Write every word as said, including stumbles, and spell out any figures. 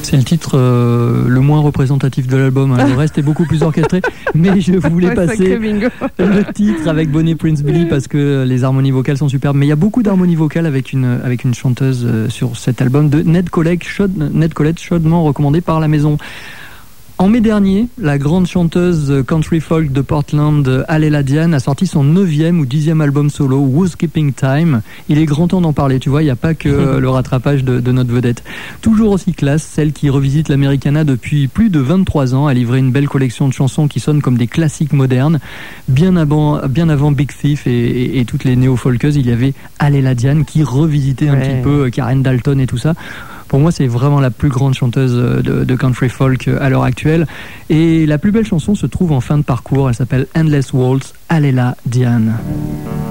C'est le titre euh, le moins représentatif de l'album, hein. Le reste est beaucoup plus orchestré, mais je voulais passer le titre avec Bonnie Prince Billy parce que les harmonies vocales sont superbes, mais il y a beaucoup d'harmonies vocales avec une, avec une chanteuse euh, sur cet album de Ned Collette, chaud, Ned Collette, chaudement recommandé par la maison. En mai dernier, la grande chanteuse country folk de Portland, Alela Diane, a sorti son neuvième ou dixième album solo, Who's Keeping Time. Il est grand temps d'en parler, tu vois, il n'y a pas que le rattrapage de, de notre vedette. Toujours aussi classe, celle qui revisite l'Americana depuis plus de vingt-trois ans, a livré une belle collection de chansons qui sonnent comme des classiques modernes. Bien avant, bien avant Big Thief et, et, et toutes les néo-folkeuses, il y avait Alela Diane qui revisitait un ouais. petit peu Karen Dalton et tout ça. Pour moi, c'est vraiment la plus grande chanteuse de, de country folk à l'heure actuelle. Et la plus belle chanson se trouve en fin de parcours. Elle s'appelle Endless Waltz, Alela Diane.